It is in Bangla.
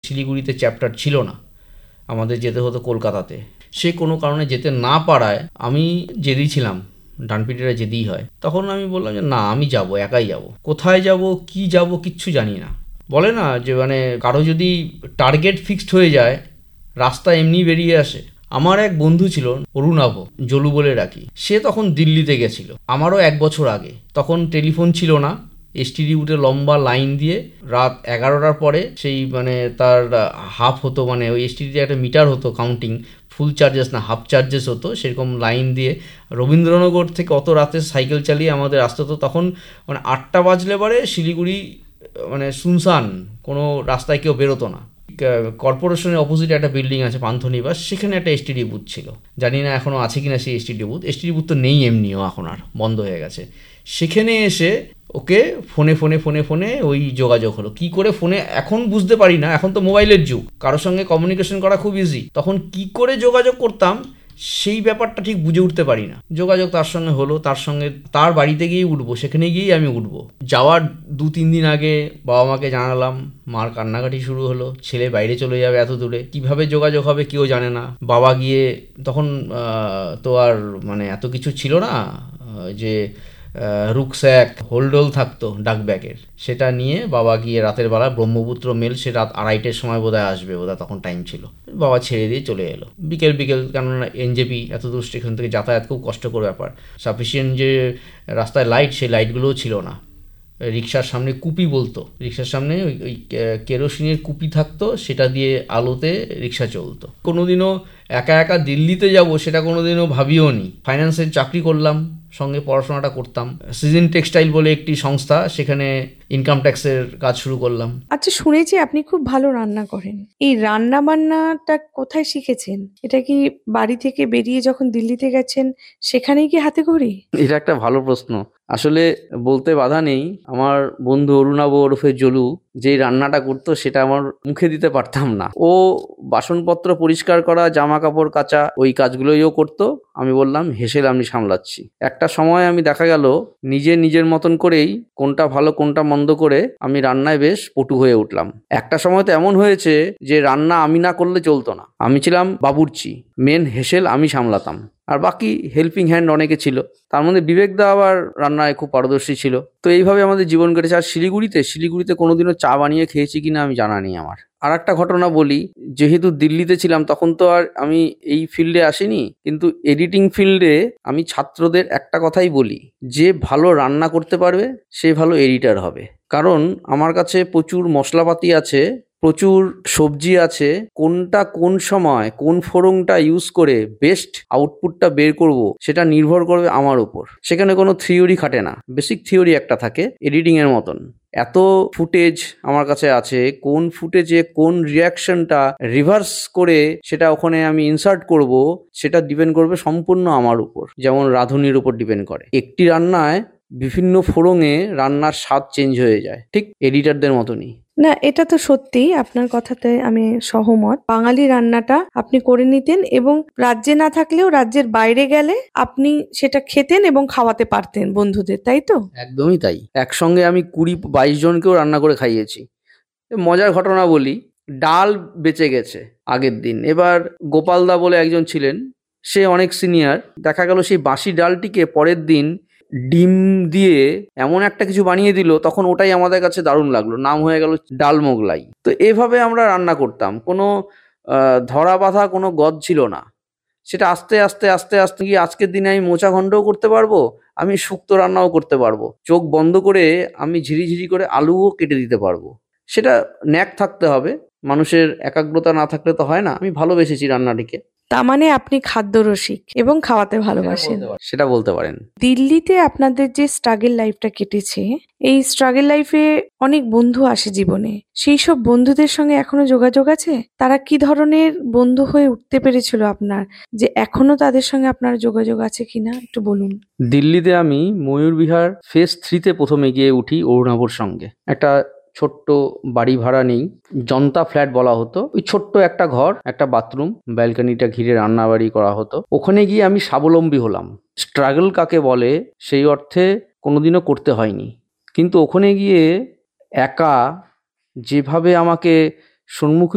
শিলিগুড়িতে চ্যাপ্টার ছিল না, আমাদের যেতে হতো কলকাতাতে। সে কোনো কারণে যেতে না পারায় আমি জেদি ছিলাম, ডানপিটেরা জেদিই হয়। তখন আমি বললাম যে না, আমি যাব, একাই যাব। কোথায় যাব, কি যাব, কিচ্ছু জানি না। বলে না যে মানে কারো যদি টার্গেট ফিক্সড হয়ে যায়, রাস্তা এমনি বেরিয়ে আসে। আমার এক বন্ধু ছিল অরুণাভ, জলু বলে ডাকি। সে তখন দিল্লিতে গেছিল, আমারও 1 বছর আগে। তখন টেলিফোন ছিল না, এসটিডি উঠে লম্বা লাইন দিয়ে রাত 11টার পরে সেই মানে তার হাফ হতো, মানে ওই এসটিডিতে একটা মিটার হতো কাউন্টিং, ফুল চার্জেস না হাফ চার্জেস হতো, সেরকম লাইন দিয়ে রবীন্দ্রনগর থেকে অত রাতে সাইকেল চালিয়ে আমাদের আসতে হতো। তখন মানে 8টা বাজলে পরে শিলিগুড়ি মানে শুনশান, কোনো রাস্তায় কেউ বেরোতো না। কর্পোরেশনের অপোজিটে একটা বিল্ডিং আছে পান্থনিবাস, সেখানে একটা এসটিডি বুথ ছিল। জানি না এখনও আছে কিনা সেই এসটিডি বুথ। এসটিডি বুথ তো নেই এমনিও, এখন আর বন্ধ হয়ে গেছে। সেখানে এসে ওকে ফোনে ওই যোগাযোগ হলো। কি করে ফোনে এখন বুঝতে পারি না, এখন তো মোবাইলের যুগ, কারোর সঙ্গে কমিউনিকেশন করা খুব ইজি। তখন কি করে যোগাযোগ করতাম সেই ব্যাপারটা ঠিক বুঝে উঠতে পারি না। যোগাযোগ তার সঙ্গে হলো, তার বাড়িতে গিয়েই উঠবো, সেখানে গিয়েই আমি উঠবো। যাওয়ার 2-3 দিন আগে বাবা মাকে জানালাম, মার কান্নাকাটি শুরু হলো, ছেলে বাইরে চলে যাবে এত দূরে, কিভাবে যোগাযোগ হবে কেউ জানে না। বাবা গিয়ে তখন তো আর মানে এত কিছু ছিল না, যে রুকস্যাক হোল্ডোল থাকতো ডাক ব্যাগের, সেটা নিয়ে বাবা গিয়ে রাতের বেলা ব্রহ্মপুত্র মেল, সে রাত 2:30টার সময় বোধহয় আসবে, তখন টাইম ছিল। বাবা ছেড়ে দিয়ে চলে এলো বিকেল, কেননা এনজেপি এত দূর স্টেশন থেকে যাতায়াত খুব কষ্টকর ব্যাপার। সাফিসিয়েন্ট যে রাস্তায় লাইট, সেই লাইটগুলোও ছিল না। রিক্সার সামনে কুপি বলতো, রিক্সার সামনে ওই কেরোসিনের কুপি থাকতো, সেটা দিয়ে আলোতে রিক্সা চলতো। কোনোদিনও একা একা দিল্লিতে যাব সেটা কোনোদিনও ভাবিও নি। ফাইন্যান্সের চাকরি করলাম, সঙ্গে পড়াশোনাটা করতাম। সিজন টেক্সটাইল বলে একটি সংস্থা, সেখানে ইনকাম ট্যাক্সের কাজ শুরু করলাম। আচ্ছা, শুনেছি আপনি খুব ভালো রান্না করেন। এই রান্না বান্নাটা কোথায় শিখেছেন? এটা কি বাড়ি থেকে বেরিয়ে যখন দিল্লিতে গেছেন সেখানেই কি হাতে খড়ি? এটা একটা ভালো প্রশ্ন। আসলে বলতে বাধা নেই, আমার বন্ধু অরুণাভ ওরফে জলু যেই রান্নাটা করতো সেটা আমার মুখে দিতে পারতাম না। ও বাসনপত্র পরিষ্কার করা, জামা কাপড় কাচা, ওই কাজগুলোইও করতো। আমি বললাম হেসেল আমি সামলাচ্ছি। একটা সময় আমি দেখা গেল নিজের মতন করেই কোনটা ভালো কোনটা মন্দ করে আমি রান্নায় বেশ পটু হয়ে উঠলাম। একটা সময় তো এমন হয়েছে যে রান্না আমি না করলে চলতো না। আমি ছিলাম বাবুর্চি, মেন হেসেল আমি সামলাতাম, আর বাকি হেল্পিং হ্যান্ড অনেকে ছিল। তার মধ্যে বিবেকদা আবার রান্নায় খুব পারদর্শী ছিল। তো এইভাবে আমাদের জীবন কেটেছে। আর শিলিগুড়িতে কোনোদিনও চা বানিয়ে খেয়েছি কিনা আমি জানা নেই আমার। আর একটা ঘটনা বলি, যেহেতু দিল্লিতে ছিলাম তখন তো আর আমি এই ফিল্ডে আসিনি, কিন্তু এডিটিং ফিল্ডে আমি ছাত্রদের একটা কথাই বলি, যে ভালো রান্না করতে পারবে সে ভালো এডিটার হবে। কারণ আমার কাছে প্রচুর মশলাপাতি আছে, প্রচুর সবজি আছে, কোনটা কোন সময় কোন ফোড়নটা ইউজ করে বেস্ট আউটপুটটা বের করব সেটা নির্ভর করবে আমার উপর। সেখানে কোনো থিওরি খাটে না, বেসিক থিওরি একটা থাকে এডিটিং এর মতন। এত ফুটেজ আমার কাছে আছে, কোন ফুটেজে কোন রিয়াকশনটা রিভার্স করে সেটা ওখানে আমি ইনসার্ট করব সেটা ডিপেন্ড করবে সম্পূর্ণ আমার উপর। যেমন রাঁধুনির উপর ডিপেন্ড করে। একটি রান্নায় বিভিন্ন ফোড়নে রান্নার স্বাদ চেঞ্জ হয়ে যায়, ঠিক এডিটারদের মতনই। না, এটা তো সত্যি, আপনার কথাতে আমি সহমত। বাঙালি রান্নাটা আপনি করে নিতেন এবং রাজ্যে না থাকলেও রাজ্যের বাইরে গেলে আপনি সেটা খেতেন এবং খাওয়াতে পারতেন বন্ধুদের, তাই তো? একদমই তাই। একসঙ্গে আমি 20-22 জনকেও রান্না করে খাইয়েছি। মজার ঘটনা বলি, ডাল বেঁচে গেছে আগের দিন। এবার গোপালদা বলে একজন ছিলেন, সে অনেক সিনিয়র। দেখা গেল সেই বাসি ডালটিকে পরের দিন ডিম দিয়ে এমন একটা কিছু বানিয়ে দিল, তখন ওটাই আমাদের কাছে দারুণ লাগলো, নাম হয়ে গেল ডাল মোগলাই। তো এভাবে আমরা রান্না করতাম, কোনো ধরা বাঁধা কোনো গদ ছিল না। সেটা আস্তে আস্তে গিয়ে আজকের দিনে আমি মোচা ঘন্টও করতে পারবো, আমি শুক্তো রান্নাও করতে পারবো, চোখ বন্ধ করে আমি ঝিরিঝিরি করে আলুও কেটে দিতে পারবো। সেটা ন্যাক থাকতে হবে, মানুষের একাগ্রতা না থাকলে তো হয় না। আমি ভালোবেসেছি রান্নাটিকে। তার মানে আপনি খাদ্যরসিক এবং খাওয়াতে ভালোবাসেন। সেটা বলতে পারেন। দিল্লিতে আপনাদের যে স্ট্রাগল লাইফটা কেটেছে, এই স্ট্রাগল লাইফে অনেক বন্ধু আসে জীবনে। সেই সব বন্ধুদের সঙ্গে এখনো যোগাযোগ আছে? তারা কি ধরনের বন্ধু হয়ে উঠতে পেরেছিল আপনার, যে এখনো তাদের সঙ্গে আপনার যোগাযোগ আছে কিনা একটু বলুন। দিল্লিতে আমি ময়ূরবিহার ফেজ 3-তে প্রথমে গিয়ে উঠি অরুণাভর সঙ্গে। একটা ছোট্ট বাড়ি ভাড়া নেই, জনতা ফ্ল্যাট বলা হতো। ওই ছোট্ট একটা ঘর, একটা বাথরুম, ব্যালকনিটা ঘিরে রান্নাবাড়ি করা হতো। ওখানে গিয়ে আমি স্বাবলম্বী হলাম। স্ট্রাগল কাকে বলে সেই অর্থে কোনোদিনও করতে হয়নি, কিন্তু ওখানে গিয়ে একা যেভাবে আমাকে সম্মুখীন